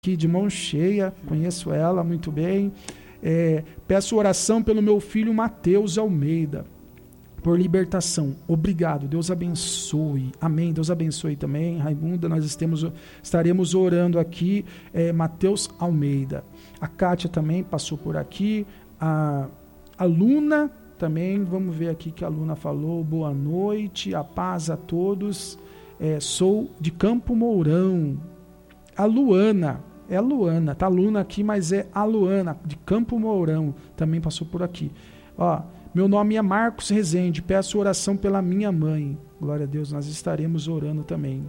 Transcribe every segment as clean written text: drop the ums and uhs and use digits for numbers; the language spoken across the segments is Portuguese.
aqui de mão cheia, conheço ela muito bem. Peço oração pelo meu filho Mateus Almeida, por libertação. Obrigado, Deus abençoe. Amém, Deus abençoe também. Raimunda, nós estaremos orando aqui. Mateus Almeida. A Kátia também passou por aqui. A Luna também, vamos ver aqui que a Luna falou. Boa noite, a paz a todos. Sou de Campo Mourão. A Luana, é a Luana, tá a Luna aqui, mas é a Luana, de Campo Mourão, também passou por aqui. Meu nome é Marcos Rezende, peço oração pela minha mãe. Glória a Deus, nós estaremos orando também.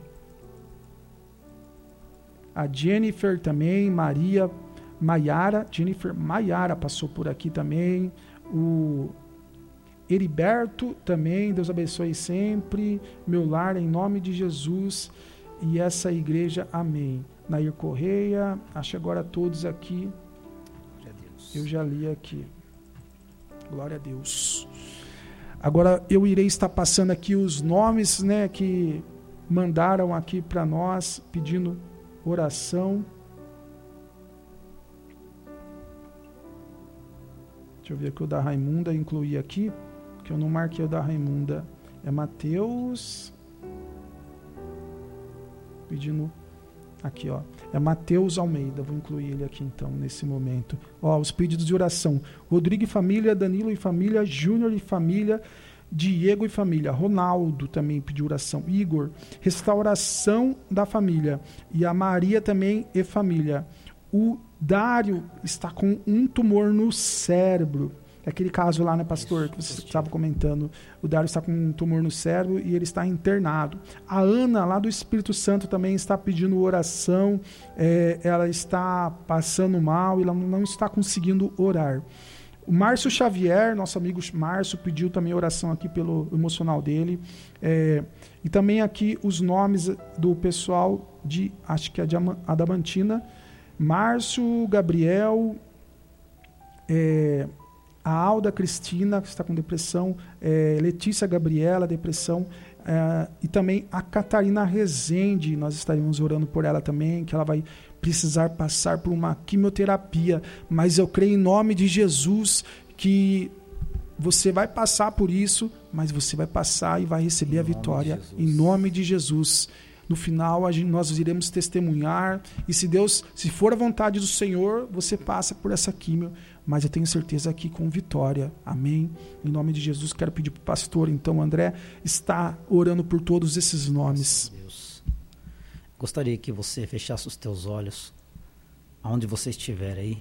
A Jennifer também, Jennifer Maiara passou por aqui também. O Heriberto também, Deus abençoe sempre. Meu lar, em nome de Jesus. E essa igreja, amém. Nair Correia, acho agora todos aqui. Glória a Deus. Eu já li aqui. Glória a Deus. Agora eu irei estar passando aqui os nomes, né, que mandaram aqui para nós, pedindo oração. Deixa eu ver aqui o da Raimunda, incluí aqui, que eu não marquei o da Raimunda. É Mateus. Pedindo aqui, é Mateus Almeida, vou incluir ele aqui então, nesse momento. Os pedidos de oração: Rodrigo e família, Danilo e família, Júnior e família, Diego e família, Ronaldo também pediu oração, Igor, restauração da família, e a Maria também e família. O Dário está com um tumor no cérebro. É aquele caso lá, né, pastor, que você estava comentando. O Dário está com um tumor no cérebro e ele está internado. A Ana, lá do Espírito Santo, também está pedindo oração. Ela está passando mal e ela não está conseguindo orar. O Márcio Xavier, nosso amigo Márcio, pediu também oração aqui pelo emocional dele. E também aqui os nomes do pessoal acho que é de Adamantina. Márcio, Gabriel... a Alda Cristina, que está com depressão, Letícia Gabriela, depressão, e também a Catarina Rezende, nós estaremos orando por ela também, que ela vai precisar passar por uma quimioterapia, mas eu creio em nome de Jesus que você vai passar por isso, mas você vai passar e vai receber a vitória, em nome de Jesus. No final, nós iremos testemunhar, e se for a vontade do Senhor, você passa por essa quimio, mas eu tenho certeza que com vitória, amém? Em nome de Jesus, quero pedir para o pastor, então, André, está orando por todos esses nomes. Deus. Gostaria que você fechasse os teus olhos, aonde você estiver aí.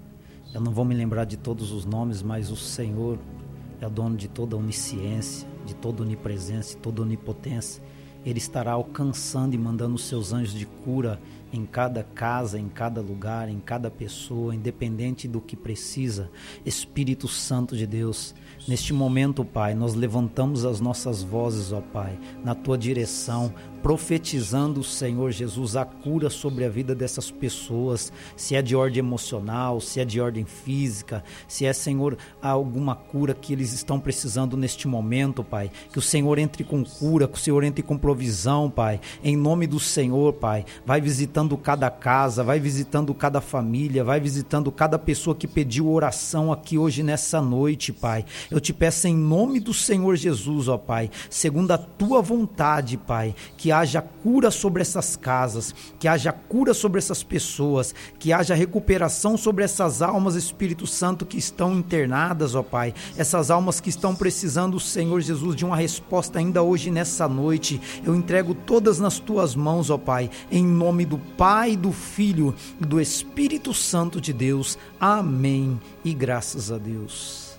Eu não vou me lembrar de todos os nomes, mas o Senhor é o dono de toda onisciência, de toda onipresença, de toda onipotência. Ele estará alcançando e mandando os seus anjos de cura em cada casa, em cada lugar, em cada pessoa, independente do que precisa. Espírito Santo de Deus, neste momento, Pai, nós levantamos as nossas vozes, ó Pai, na Tua direção, profetizando, Senhor Jesus, a cura sobre a vida dessas pessoas, se é de ordem emocional, se é de ordem física, se é, Senhor, alguma cura que eles estão precisando neste momento, Pai, que o Senhor entre com cura, que o Senhor entre com provisão, Pai, em nome do Senhor, Pai, vai visitando cada casa, vai visitando cada família, vai visitando cada pessoa que pediu oração aqui hoje nessa noite, Pai. Eu te peço em nome do Senhor Jesus, ó Pai, segundo a Tua vontade, Pai, que haja cura sobre essas casas, que haja cura sobre essas pessoas, que haja recuperação sobre essas almas, Espírito Santo, que estão internadas, ó Pai, essas almas que estão precisando, Senhor Jesus, de uma resposta ainda hoje nessa noite. Eu entrego todas nas Tuas mãos, ó Pai, em nome do Pai, do Filho e do Espírito Santo de Deus. Amém. E graças a Deus.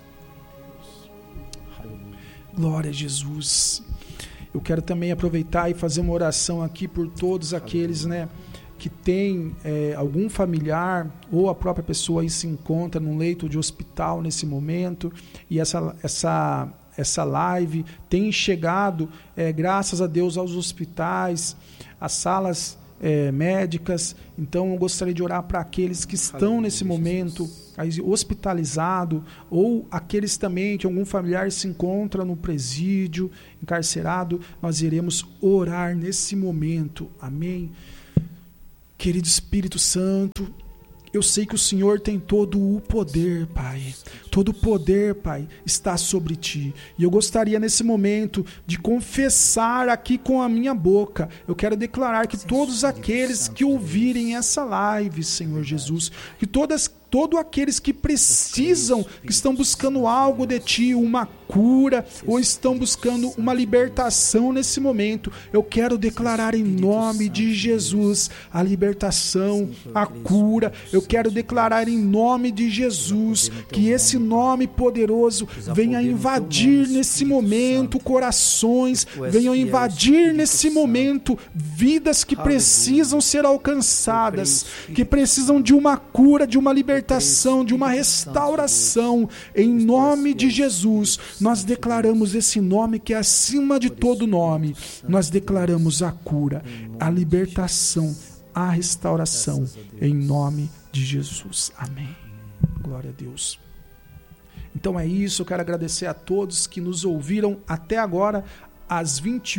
Glória a Jesus. Eu quero também aproveitar e fazer uma oração aqui por todos aqueles, né, que tem algum familiar ou a própria pessoa aí se encontra num leito de hospital nesse momento, e essa live tem chegado, graças a Deus, aos hospitais, às salas médicas. Então eu gostaria de orar para aqueles que estão nesse momento hospitalizado, ou aqueles também que algum familiar se encontra no presídio, encarcerado. Nós iremos orar nesse momento, amém? Querido Espírito Santo, eu sei que o Senhor tem todo o poder, Pai. Todo o poder, Pai, está sobre Ti. E eu gostaria nesse momento de confessar aqui com a minha boca. Eu quero declarar que todos aqueles que ouvirem essa live, Senhor Jesus, que todos aqueles que precisam, que estão buscando algo de Ti, uma cura, ou estão buscando uma libertação nesse momento, eu quero declarar em nome de Jesus a libertação, a cura. Eu quero declarar em nome de Jesus que esse nome poderoso venha invadir nesse momento corações, venham invadir nesse momento vidas que precisam ser alcançadas, que precisam de uma cura, de uma libertação, de uma restauração. Em nome de Jesus, nós declaramos esse nome que é acima de todo nome. Nós declaramos a cura, a libertação, a restauração, em nome de Jesus. Amém. Glória a Deus. Então é isso, eu quero agradecer a todos que nos ouviram até agora, às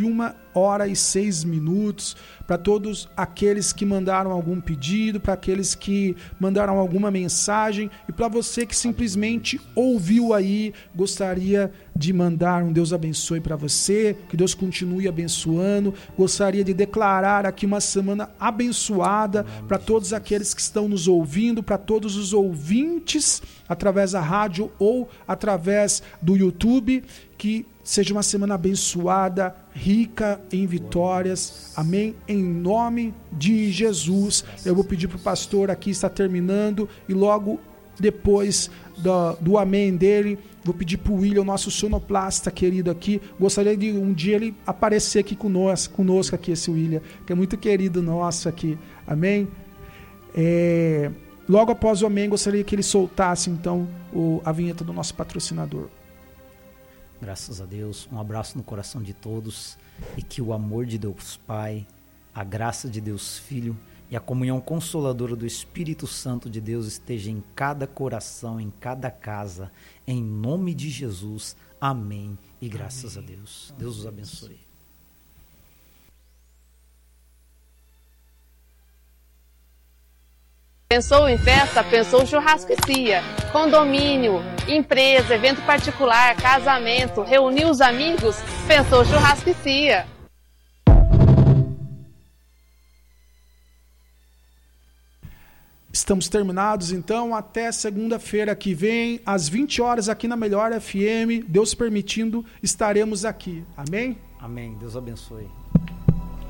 21h06, para todos aqueles que mandaram algum pedido, para aqueles que mandaram alguma mensagem, e para você que simplesmente ouviu aí, gostaria de mandar um Deus abençoe para você, que Deus continue abençoando. Gostaria de declarar aqui uma semana abençoada para todos aqueles que estão nos ouvindo, para todos os ouvintes através da rádio ou através do YouTube, que seja uma semana abençoada, rica em vitórias. Amém? Em nome de Jesus. Eu vou pedir para o pastor aqui, está terminando, e logo depois do amém dele, vou pedir para o William, nosso sonoplasta querido aqui. Gostaria de um dia ele aparecer aqui conosco aqui, esse William, que é muito querido nosso aqui. Amém? Logo após o amém, gostaria que ele soltasse então a vinheta do nosso patrocinador. Graças a Deus, um abraço no coração de todos, e que o amor de Deus Pai, a graça de Deus Filho e a comunhão consoladora do Espírito Santo de Deus esteja em cada coração, em cada casa, em nome de Jesus. Amém e graças a Deus. Deus os abençoe. Pensou em festa? Pensou Churrascaria. Condomínio, empresa, evento particular, casamento, reuniu os amigos? Pensou Churrascaria. Estamos terminados, então, até segunda-feira que vem, às 20 horas, aqui na Melhor FM. Deus permitindo, estaremos aqui. Amém? Amém. Deus abençoe.